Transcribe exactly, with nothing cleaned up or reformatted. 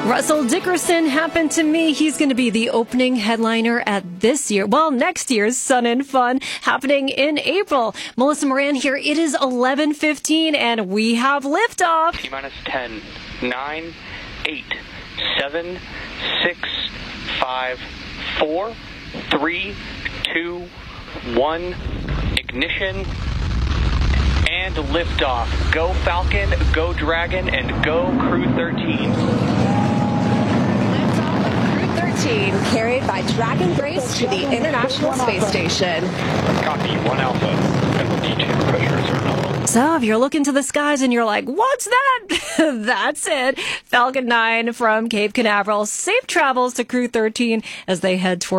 Russell Dickerson happened to me. He's going to be the opening headliner at this year, well, next year's Sun and Fun, happening in April. Melissa Moran here. It is eleven fifteen, and we have liftoff. T minus ten, nine, eight, seven, six, five, four, three, two, one. Ignition and liftoff. Go Falcon, go Dragon, and go Crew thirteen. Carried by Dragon Grace to the International Space Station. Copy, one Alpha. And D two pressures are nominal. So if you're looking to the skies and you're like, what's that? That's it. Falcon nine from Cape Canaveral. Safe travels to Crew thirteen as they head toward